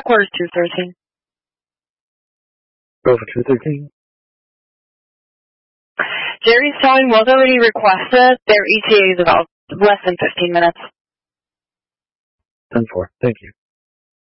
quarters 213. Go for 213. Jerry's towing was already requested. Their ETA is about less than 15 minutes. 10-4. Thank you.